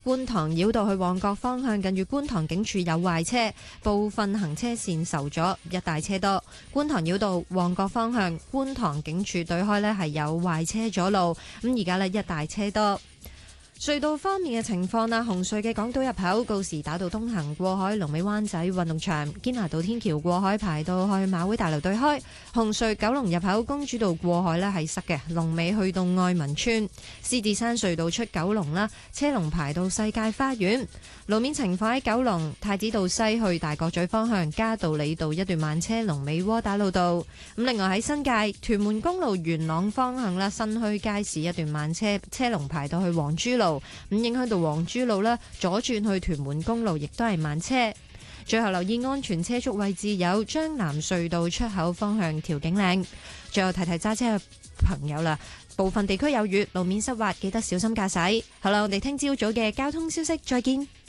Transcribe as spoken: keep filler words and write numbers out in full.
觀塘繞道去旺角方向，近住觀塘警署有壞車，部分行車線受阻，一大車多。觀塘繞道旺角方向，觀塘警署對開呢係有壞車阻路，咁而家呢，一大車多。隧道方面嘅情況啦，紅隧嘅港島入口告士打道東行過海，龍尾灣仔運動場堅拿道天橋過海排到去馬會大樓對開。紅隧九龍入口公主道過海呢係塞嘅，龍尾去到愛民村。獅子山隧道出九龍啦，車龍排到世界花園。路面情況喺九龍太子道西去大角咀方向，嘉道理道一段慢車，龍尾窩打老道。咁另外喺新界屯門公路元朗方向啦，新墟街市一段慢車，車龍排到去黃珠路，咁影響到黃珠路啦，左轉去屯門公路亦都係慢車。最後留意安全車速位置有將南隧道出口方向調景嶺。最後提提揸車嘅朋友啦，部分地區有雨，路面濕滑，記得小心駕駛。好啦，我哋聽朝早嘅交通消息再見。